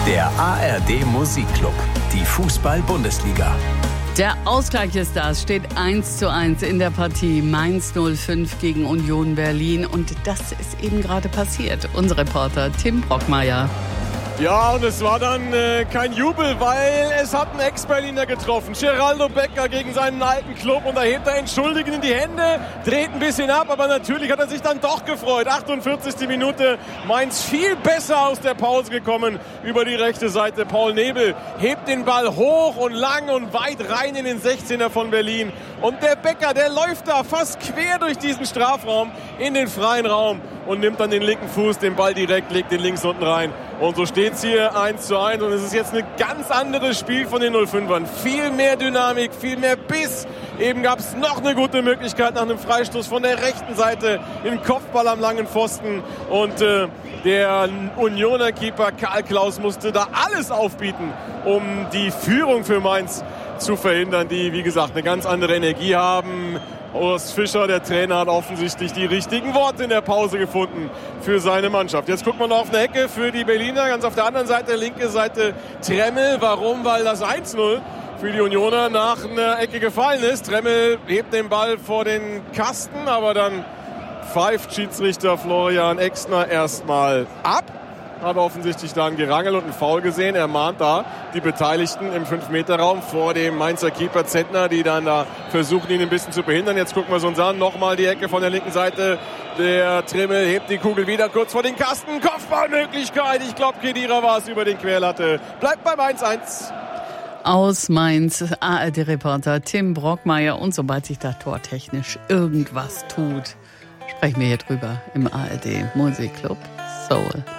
Der ARD Musikclub, die Fußball-Bundesliga. Der Ausgleich ist da. Es steht 1:1 in der Partie Mainz 05 gegen Union Berlin. Und das ist eben gerade passiert. Unser Reporter Tim Brockmeier. Ja, und es war dann kein Jubel, weil es hat ein Ex-Berliner getroffen. Geraldo Becker gegen seinen alten Club. Und da hebt er entschuldigend in die Hände, dreht ein bisschen ab. Aber natürlich hat er sich dann doch gefreut. 48. Minute, Mainz viel besser aus der Pause gekommen über die rechte Seite. Paul Nebel hebt den Ball hoch und lang und weit rein in den 16er von Berlin. Und der Becker, der läuft da fast quer durch diesen Strafraum in den freien Raum und nimmt dann den linken Fuß, den Ball direkt, legt den links unten rein. Und so steht es hier 1:1 und es ist jetzt ein ganz anderes Spiel von den 05ern. Viel mehr Dynamik, viel mehr Biss. Eben gab es noch eine gute Möglichkeit nach einem Freistoß von der rechten Seite im Kopfball am langen Pfosten. Und der Unioner Keeper Karl Klaus musste da alles aufbieten, um die Führung für Mainz zu verhindern, die, wie gesagt, eine ganz andere Energie haben. Urs Fischer, der Trainer, hat offensichtlich die richtigen Worte in der Pause gefunden für seine Mannschaft. Jetzt guckt man noch auf eine Ecke für die Berliner. Ganz auf der anderen Seite, linke Seite, Tremmel. Warum? Weil das 1:0 für die Unioner nach einer Ecke gefallen ist. Tremmel hebt den Ball vor den Kasten, aber dann pfeift Schiedsrichter Florian Exner erstmal ab. Hat offensichtlich da einen Gerangel und einen Foul gesehen. Er mahnt da die Beteiligten im 5-Meter-Raum vor dem Mainzer Keeper Zentner, die dann da versuchen, ihn ein bisschen zu behindern. Jetzt gucken wir uns an. Nochmal die Ecke von der linken Seite. Der Trimmel hebt die Kugel wieder kurz vor den Kasten. Kopfballmöglichkeit. Ich glaube, Khedira war es über den Querlatte. Bleibt beim 1:1. Aus Mainz, ARD-Reporter Tim Brockmeier. Und sobald sich da tortechnisch irgendwas tut, sprechen wir hier drüber im ARD Musikclub Soul.